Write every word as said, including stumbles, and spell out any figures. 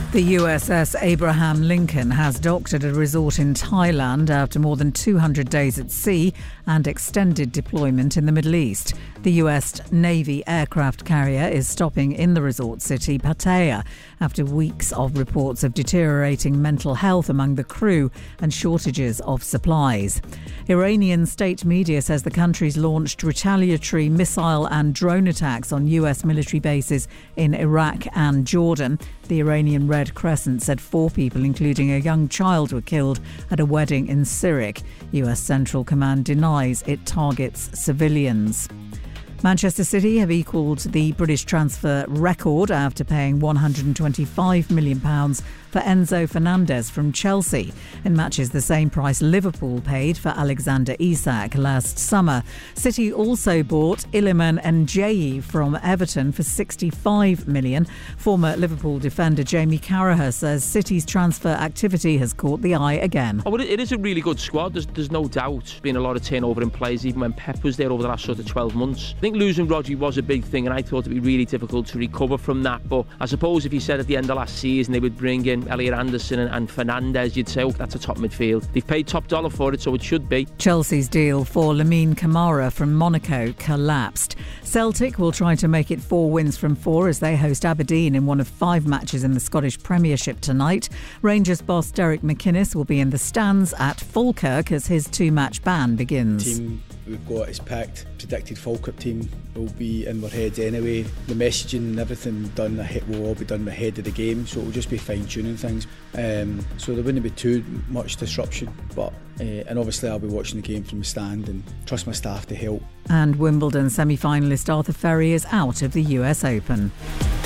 The U S S Abraham Lincoln has docked at a resort in Thailand after more than two hundred days at sea and extended deployment in the Middle East. The U S Navy aircraft carrier is stopping in the resort city, Pattaya, after weeks of reports of deteriorating mental health among the crew and shortages of supplies. Iranian state media says the country's launched retaliatory missile and drone attacks on U S military bases in Iraq and Jordan. The Iranian Red Crescent said four people, including a young child, were killed at a wedding in Sirik. U S Central Command denies it targets civilians. Manchester City have equalled the British transfer record after paying one hundred twenty-five million pounds for Enzo Fernandez from Chelsea. It matches the same price Liverpool paid for Alexander Isak last summer. City also bought Iliman Ndiaye from Everton for sixty-five million pounds. Former Liverpool defender Jamie Carragher says City's transfer activity has caught the eye again. Oh, it is a really good squad. There's, there's no doubt. There's been a lot of turnover in players, even when Pep was there over the last sort of twelve months. I think losing Rodri was a big thing, and I thought it'd be really difficult to recover from that. But I suppose if you said at the end of last season they would bring in Elliot Anderson and, and Fernandez, you'd say, oh, that's a top midfield. They've paid top dollar for it, so it should be. Chelsea's deal for Lamine Camara from Monaco collapsed. Celtic will try to make it four wins from four as they host Aberdeen in one of five matches in the Scottish Premiership tonight. Rangers boss Derek McInnes will be in the stands at Falkirk as his two-match ban begins. Team we've got is packed. Predicted Falkirk team will be in their heads anyway. The messaging and everything done will all be done ahead of the game, so it will just be fine-tuning things. Um, so there wouldn't be too much disruption, but uh, and obviously I'll be watching the game from the stand and trust my staff to help. And Wimbledon semi-finalist Arthur Ferry is out of the U S Open.